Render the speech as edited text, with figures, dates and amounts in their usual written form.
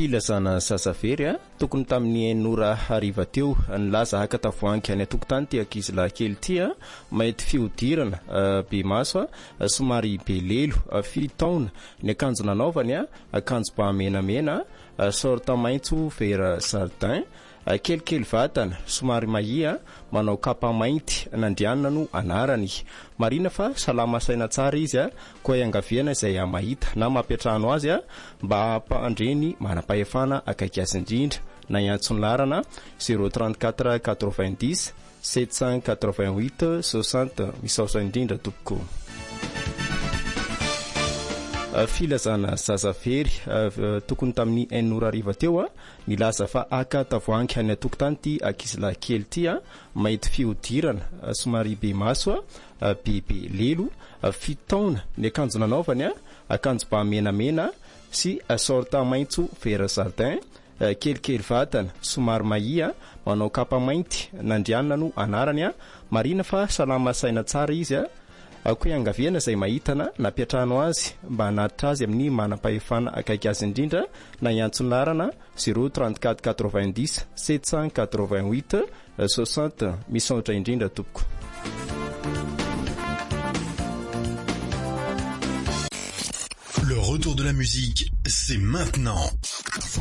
filazana sasavery tokony tamin'ny enora hariva teo nilaza haka tavoangy any atokotany ty ankizy lahy ty mahety fihodirana be maso somary be lelo fitaona ny akanjo nanaovany akanjo ba menamena sorta maitso vera sardin kelikely vatana somary mahia manao kapa mainty nandianina no anarany marina fa salama saina tsara izy koa iangaviana izay mahita na mampiatrano azy mba hampandreny manam-pahefana akaiky azy indrindra na iantsony larana 034 90 788 60 misaosa indrindra tompoko. Filazana zazavery tokony tamin'ny enora ariva teo nilaza fa aka tavoangy any atokotany ty ankizy lahy kely ty mahety fihodirana somary be maso bebe lelo fitaona ny akanjo nanaovany akanjo ba menamena sy sorta maitso vera sardin kelikely vatana somary mahia manao kapa mainty nandrianina no anarany marina fa salama saina tsara izy koa iangaviana izay mahitana nampiatrano azy mba hanatitra azy amin'ny manam-pahefana akaiky azy indrindra na iantsony larana 034 90 788 60 misaotra indrindra tompoko. Le retour de la musique, c'est maintenant.